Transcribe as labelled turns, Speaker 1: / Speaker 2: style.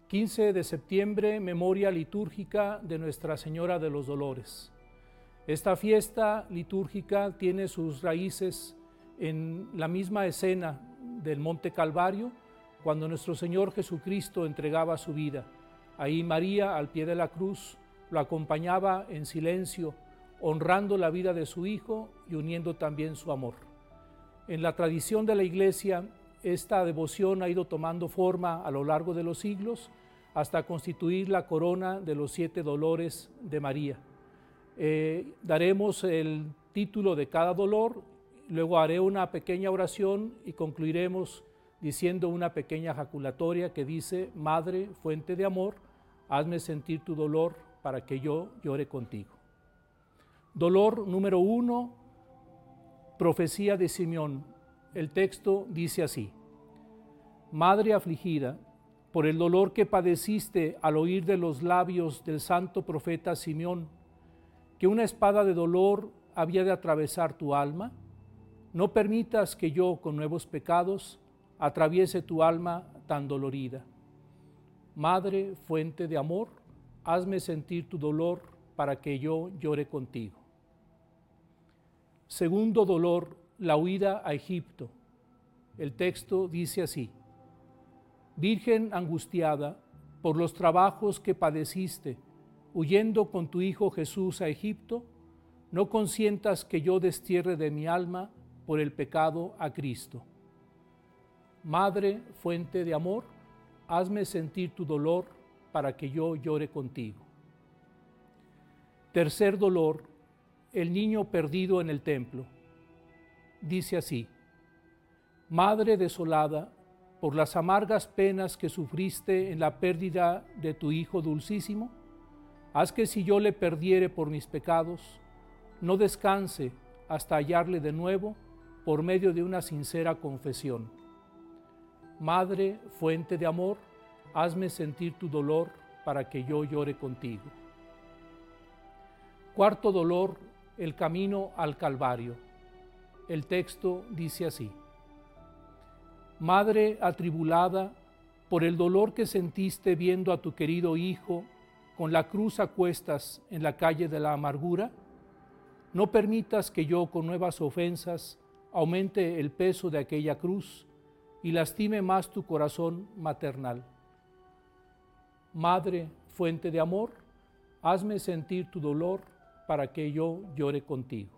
Speaker 1: 15 de septiembre, memoria litúrgica de Nuestra Señora de los Dolores. Esta fiesta litúrgica tiene sus raíces en la misma escena del Monte Calvario, cuando nuestro Señor Jesucristo entregaba su vida. Ahí María, al pie de la cruz, lo acompañaba en silencio, honrando la vida de su Hijo y uniendo también su amor. En la tradición de la Iglesia, esta devoción ha ido tomando forma a lo largo de los siglos hasta constituir la corona de los 7 dolores de María. Daremos el título de cada dolor, luego haré una pequeña oración y concluiremos diciendo una pequeña jaculatoria que dice: Madre, fuente de amor, hazme sentir tu dolor para que yo llore contigo. Dolor número 1, profecía de Simeón. El texto dice así: Madre afligida, por el dolor que padeciste al oír de los labios del santo profeta Simeón, que una espada de dolor había de atravesar tu alma, no permitas que yo, con nuevos pecados, atraviese tu alma tan dolorida. Madre, fuente de amor, hazme sentir tu dolor para que yo llore contigo. Segundo dolor, la huida a Egipto. El texto dice así: Virgen angustiada por los trabajos que padeciste, huyendo con tu Hijo Jesús a Egipto, no consientas que yo destierre de mi alma por el pecado a Cristo. Madre, fuente de amor, hazme sentir tu dolor para que yo llore contigo. Tercer dolor, el niño perdido en el templo. Dice así: Madre desolada, por las amargas penas que sufriste en la pérdida de tu Hijo dulcísimo, haz que si yo le perdiere por mis pecados, no descanse hasta hallarle de nuevo por medio de una sincera confesión. Madre, fuente de amor, hazme sentir tu dolor para que yo llore contigo. Cuarto dolor, el camino al Calvario. El texto dice así: Madre atribulada, por el dolor que sentiste viendo a tu querido Hijo con la cruz a cuestas en la calle de la amargura, no permitas que yo con nuevas ofensas aumente el peso de aquella cruz y lastime más tu corazón maternal. Madre, fuente de amor, hazme sentir tu dolor para que yo llore contigo.